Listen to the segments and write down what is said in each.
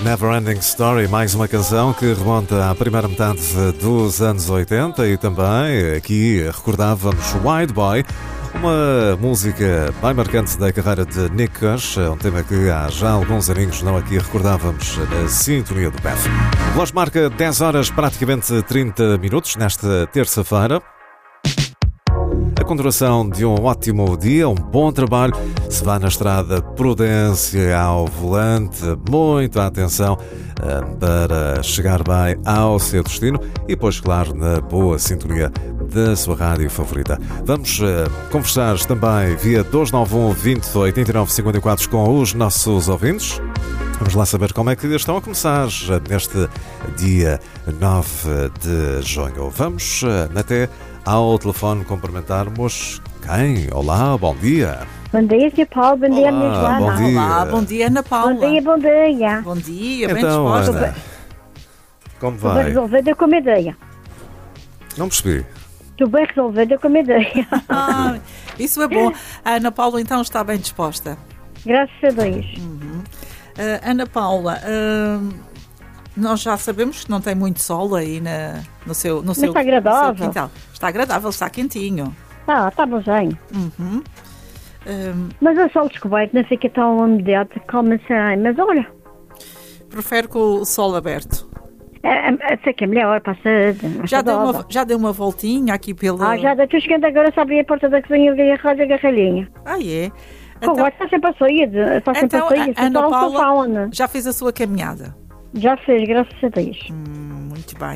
Neverending Story, mais uma canção que remonta à primeira metade dos anos 80 e também aqui recordávamos Wide Boy, uma música bem marcante da carreira de Nick Kush, um tema que há já alguns aninhos não aqui recordávamos na sintonia do PEF. O relógio marca 10 horas, praticamente 30 minutos, nesta terça-feira. A continuação de um ótimo dia, um bom trabalho. Se vá na estrada, prudência ao volante, muita atenção para chegar bem ao seu destino e depois, claro, na boa sintonia da sua rádio favorita. Vamos conversar também via 291 20 89 54 com os nossos ouvintes. Vamos lá saber como é que estão a começar neste dia 9 de junho. Vamos até ao telefone cumprimentarmos quem? Olá, bom dia. Bom dia, Sr. Paulo. Bom dia, minha Joana. Bom dia. Olá, bom dia, Ana Paula. Bom dia, bom dia. Bom dia, bem Então, disposta. Ana, como Estou bem vai? resolvida com a minha ideia. Não percebi. Estou bem resolvida com a minha ideia. Ah, isso é bom. A Ana Paula então está bem disposta. Graças a Deus. Ana Paula, nós já sabemos que não tem muito sol aí no seu está agradável. no seu quintal. Está agradável, está quentinho. Está bonzinho. Uhum. Mas o sol descoberto não fica tão umedecido, calma-se aí. Mas olha, Prefere com o sol aberto. sei que é melhor, passada. Já deu uma voltinha aqui pela... Já estou chegando agora, só abrir a porta da cozinha e a garralhinha. Ah, é? Então, está sempre a sair, Então, a Ana Paula fauna. já fez a sua caminhada. Já fez, graças a Deus. Muito bem.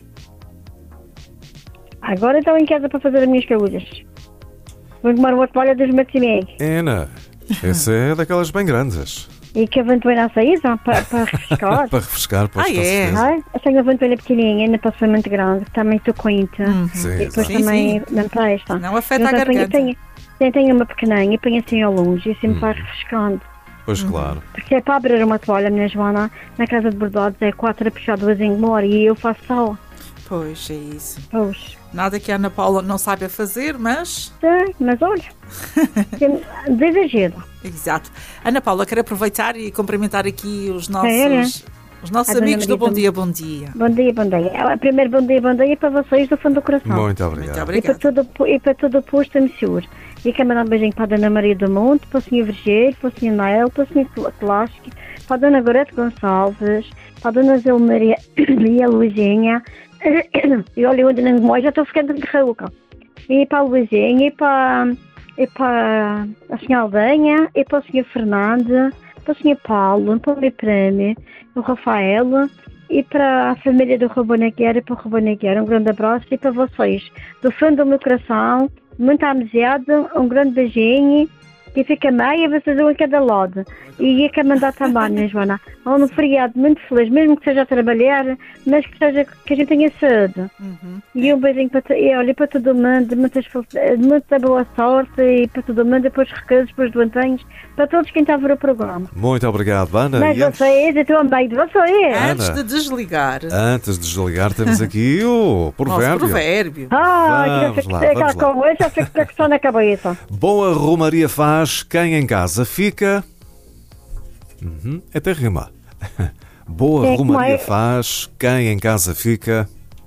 Agora estou em casa para fazer as minhas caúdas. Vou tomar uma toalha dos Matimeg. Ana, essa é daquelas bem grandes. E que a ventoeira a sair, para refrescar. Para refrescar, pois, com é? certeza. Eu tenho a ventoeira pequenininha, ainda pode ser muito grande, também estou quente. Sim, E depois exato. também não presta. Não afeta a Então, garganta. tenho uma pequeninha e ponho assim ao longe e assim me vai refrescando. Pois claro. Porque é para abrir uma toalha, minha Joana, na casa de bordados é 4 a puxar 2 em memória e eu faço só. Pois, é isso. Pois. Nada que a Ana Paula não saiba fazer, mas... Sim, mas olha, de exagero. Exato. Ana Paula, quero aproveitar e cumprimentar aqui os nossos A dona amigos do Maria Bom Dia, Bom Dia. Bom dia, bom dia. Primeiro bom dia para vocês do fundo do coração. Muito obrigado. Muito E para todo o posto a senhor. E quero mandar um beijinho para a Dona Maria do Monte, para o Sr. Vergeiro, para o Sr. Nael, para o Sr. Clássico, para a Dona Gorete Gonçalves, para a Dona Zé Maria e a Luizinha. E olha, eu ainda não me já estou ficando de rouca. E para a Luizinha, e para a Sra. Aldenha, e para o Sr. Fernando, para o Sr. Paulo, para o meu prêmio, o Rafael, e para a família do Rabonagueira e para o Rabonagueira. Um grande abraço e para vocês. Do fundo do meu coração, muita amizade, um grande beijinho. E fica meia, vocês um a cada lado. E quero mandar também, minha Joana, um feriado muito feliz, mesmo que seja a trabalhar, mas que a gente tenha saúde. E um beijinho para todo mundo, muita boa sorte e para todo mundo, depois recados, depois doentinhos, para todos quem está a ver o programa. Muito obrigado, Ana. Mas E vocês, eu estou a meio de vocês. Antes Ana. de desligar, antes de desligar, temos aqui o nosso provérbio. provérbio. Vamos lá, vamos lá. Com esse, já fico com a questão na cabeça. Boa romaria faz quem em casa fica. Até rima. Boa É, como romaria é? faz quem em casa fica.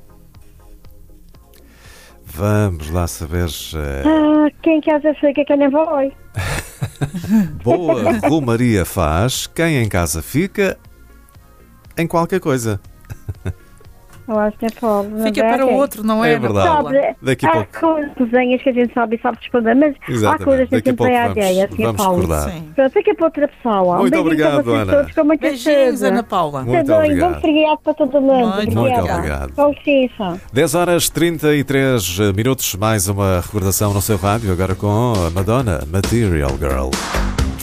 Vamos lá saber. Quem casa fica, quem não vai. Boa romaria faz quem em casa fica em qualquer coisa. Eu acho que é pobre. Fica para o outro, não é, É Ana verdade. Paula? Sabe, Daqui a há pouco. coisinhas que a gente sabe responder, mas há Exatamente. coisas que a Daqui a gente pouco tem a ideia, assim, vamos Paulo. recordar. Sim. Pronto, fica para outra pessoa. Muito beijinho obrigado, para vocês Ana. todos, com muita Beijinhos, saúde. Ana Paula. Muito Tudo bem, obrigado. bom feriado para todo mundo. Muito obrigado. Com licença. 10 horas 33 minutos, mais uma recordação no seu rádio, agora com a Madonna, Material Girl.